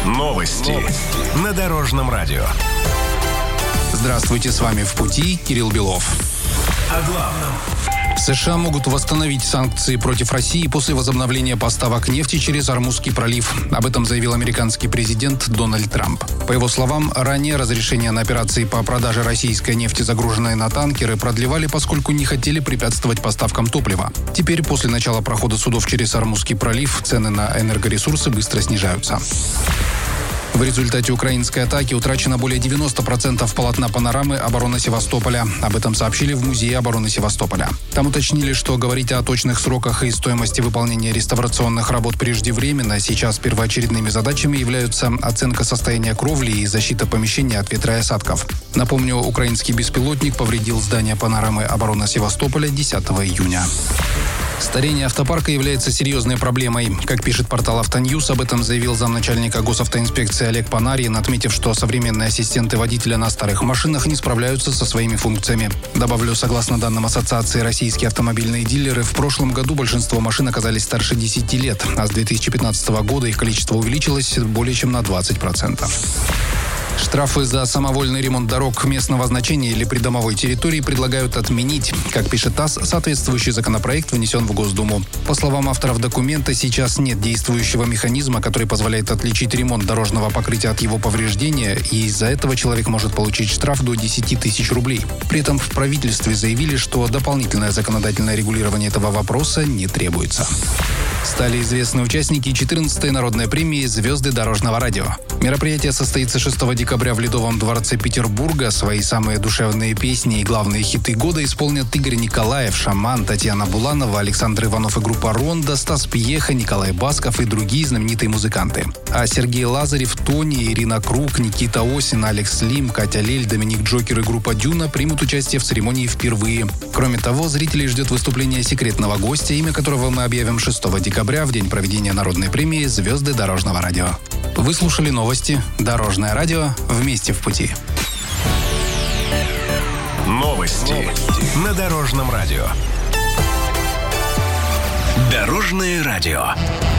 Новости на Дорожном радио. Здравствуйте, с вами «В пути» Кирилл Белов. О главном. США могут восстановить санкции против России после возобновления поставок нефти через Ормузский пролив. Об этом заявил американский президент Дональд Трамп. По его словам, ранее разрешение на операции по продаже российской нефти, загруженной на танкеры, продлевали, поскольку не хотели препятствовать поставкам топлива. Теперь, после начала прохода судов через Ормузский пролив, цены на энергоресурсы быстро снижаются. В результате украинской атаки утрачено более 90% полотна панорамы обороны Севастополя. Об этом сообщили в Музее обороны Севастополя. Там уточнили, что говорить о точных сроках и стоимости выполнения реставрационных работ преждевременно. Сейчас первоочередными задачами являются оценка состояния кровли и защита помещения от ветра и осадков. Напомню, украинский беспилотник повредил здание панорамы обороны Севастополя 10 июня. Старение автопарка является серьезной проблемой. Как пишет портал «Автоньюз», об этом заявил замначальника госавтоинспекции Олег Панарин, отметив, что современные ассистенты водителя на старых машинах не справляются со своими функциями. Добавлю, согласно данным Ассоциации «Российские автомобильные дилеры», в прошлом году большинство машин оказались старше 10 лет, а с 2015 года их количество увеличилось более чем на 20%. Штрафы за самовольный ремонт дорог местного значения или придомовой территории предлагают отменить. Как пишет ТАСС, соответствующий законопроект внесен в Госдуму. По словам авторов документа, сейчас нет действующего механизма, который позволяет отличить ремонт дорожного покрытия от его повреждения, и из-за этого человек может получить штраф до 10 тысяч рублей. При этом в правительстве заявили, что дополнительное законодательное регулирование этого вопроса не требуется. Стали известны участники 14-й народной премии «Звезды дорожного радио». Мероприятие состоится 6 декабря в Ледовом дворце Петербурга. Свои самые душевные песни и главные хиты года исполнят Игорь Николаев, Шаман, Татьяна Буланова, Александр Иванов и группа «Рондо», Стас Пьеха, Николай Басков и другие знаменитые музыканты. А Сергей Лазарев, Тони, Ирина Круг, Никита Осин, Алекс Лим, Катя Лель, Доминик Джокер и группа «Дюна» примут участие в церемонии впервые. Кроме того, зрителей ждет выступление секретного гостя, имя которого мы объявим 6 декабря в день проведения народной премии «Звезды дорожного радио». Вы слушали новости «Дорожное радио». Вместе в пути. Новости на Дорожном радио. Дорожное радио.